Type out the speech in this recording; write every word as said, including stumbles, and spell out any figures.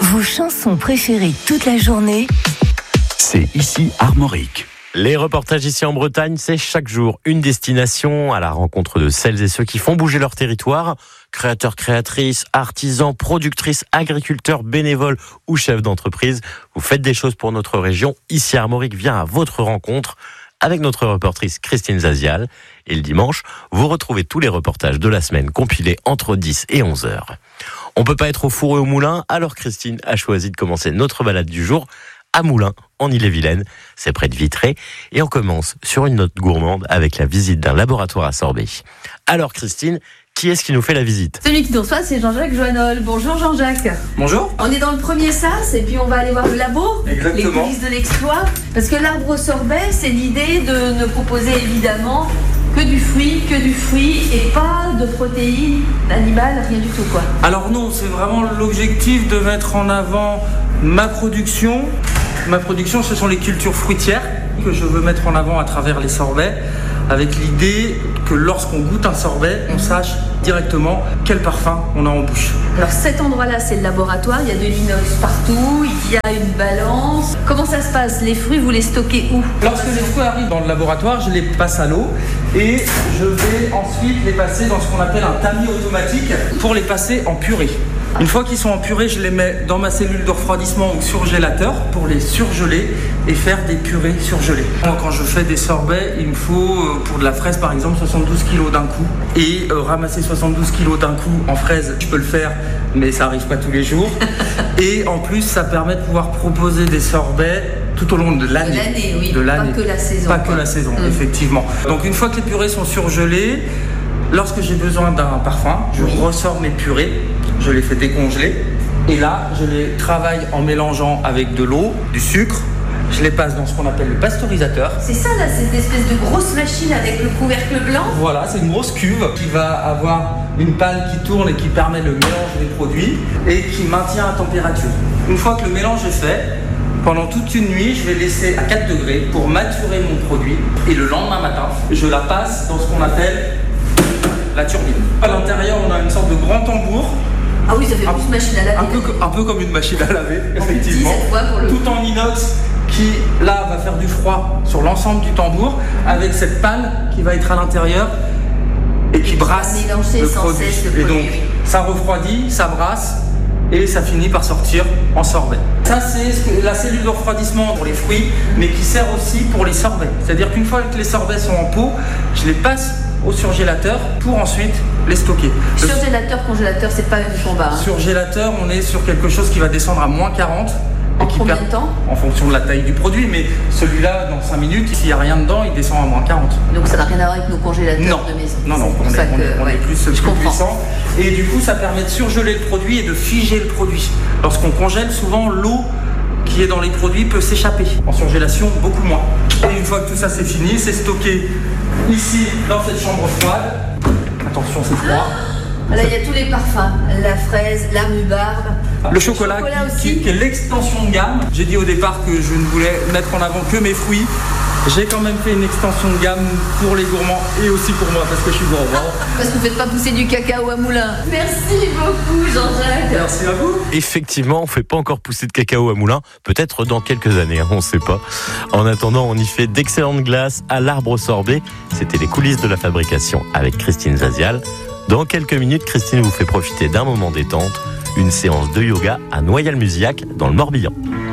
Vos chansons préférées toute la journée, c'est ici Armorique. Les reportages ici en Bretagne, c'est chaque jour une destination à la rencontre de celles et ceux qui font bouger leur territoire. Créateurs, créatrices, artisans, productrices, agriculteurs, bénévoles ou chefs d'entreprise. Vous faites des choses pour notre région. Ici Armorique vient à votre rencontre avec notre reportrice Christine Zazial. Et le dimanche, vous retrouvez tous les reportages de la semaine compilés entre dix et onze heures. On peut pas être au four et au moulin, alors Christine a choisi de commencer notre balade du jour à Moulins, en Ille-et-Vilaine. C'est près de Vitré. Et on commence sur une note gourmande avec la visite d'un laboratoire à Sorbet. Alors Christine, qui est-ce qui nous fait la visite? Celui qui nous reçoit, c'est Jean-Jacques Joannol. Bonjour Jean-Jacques. Bonjour. On est dans le premier sas et puis on va aller voir le labo. Exactement. Les coulisses de l'exploit. Parce que l'arbre au sorbet, c'est l'idée de ne proposer évidemment que du fruit, que du fruit et pas de protéines animales, rien du tout quoi. Alors non, c'est vraiment l'objectif de mettre en avant ma production. Ma production, ce sont les cultures fruitières que je veux mettre en avant à travers les sorbets, avec l'idée que lorsqu'on goûte un sorbet, on sache directement quel parfum on a en bouche. Alors cet endroit-là, c'est le laboratoire, il y a de l'inox partout, il y a une balance. Comment ça se passe? Les fruits, vous les stockez où? Lorsque les fruits arrivent dans le laboratoire, je les passe à l'eau et je vais ensuite les passer dans ce qu'on appelle un tamis automatique pour les passer en purée. Une fois qu'ils sont en purée, je les mets dans ma cellule de refroidissement ou surgélateur pour les surgeler et faire des purées surgelées. Moi, quand je fais des sorbets, il me faut, pour de la fraise par exemple, soixante-douze kilos d'un coup. Et euh, ramasser soixante-douze kilos d'un coup en fraise, je peux le faire, mais ça n'arrive pas tous les jours. Et en plus, ça permet de pouvoir proposer des sorbets tout au long de l'année. De l'année, oui. De l'année. Pas que la saison. Pas quoi. que la saison, mmh. effectivement. Donc une fois que les purées sont surgelées, lorsque j'ai besoin d'un parfum, je oui. ressors mes purées, je les fais décongeler et là, je les travaille en mélangeant avec de l'eau, du sucre, je les passe dans ce qu'on appelle le pasteurisateur. C'est ça là, cette espèce de grosse machine avec le couvercle blanc? Voilà, c'est une grosse cuve qui va avoir une pale qui tourne et qui permet le mélange des produits et qui maintient la température. Une fois que le mélange est fait, pendant toute une nuit, je vais laisser à quatre degrés pour maturer mon produit et le lendemain matin, je la passe dans ce qu'on appelle la turbine. À l'intérieur, on a une sorte de grand tambour. Ah oui, ça fait plus machine à laver. Un peu, un peu comme une machine à laver, effectivement. Petit, cette fois pour le... Tout en inox qui, là, va faire du froid sur l'ensemble du tambour avec cette pale qui va être à l'intérieur et qui brasse le produit. Et donc, ça refroidit, ça brasse et ça finit par sortir en sorbet. Ça, c'est la cellule de refroidissement pour les fruits, mais qui sert aussi pour les sorbets. C'est-à-dire qu'une fois que les sorbets sont en pot, je les passe au surgélateur pour ensuite les stocker. Le surgélateur, congélateur, c'est pas le même combat. Hein. Surgélateur, on est sur quelque chose qui va descendre à moins quarante. En combien de temps? En fonction de la taille du produit, mais celui-là, dans cinq minutes, s'il n'y a rien dedans, il descend à moins quarante. Donc ça n'a rien à voir avec nos congélateurs non. de maison. Non, non, on, est, on, que, est, on ouais, est plus, plus puissant. Et du coup, ça permet de surgeler le produit et de figer le produit. Lorsqu'on congèle, souvent, l'eau qui est dans les produits peut s'échapper. En surgélation, beaucoup moins. Et une fois que tout ça c'est fini, c'est stocké ici, dans cette chambre froide. Attention, c'est froid. Là, il y a tous les parfums. La fraise, la rhubarbe. Le chocolat, chocolat qui, qui, qui est l'extension de gamme. J'ai dit au départ que je ne voulais mettre en avant que mes fruits. J'ai quand même fait une extension de gamme pour les gourmands et aussi pour moi parce que je suis gourmand. Parce que vous ne faites pas pousser du cacao à moulin. Merci beaucoup Jean-Jacques. Merci à vous. Effectivement, on ne fait pas encore pousser de cacao à moulin. Peut-être dans quelques années, hein, on ne sait pas. En attendant, on y fait d'excellentes glaces à l'arbre au sorbet. C'était les coulisses de la fabrication avec Christine Zazial. Dans quelques minutes, Christine vous fait profiter d'un moment détente. Une séance de yoga à Noyal-Musillac dans le Morbihan.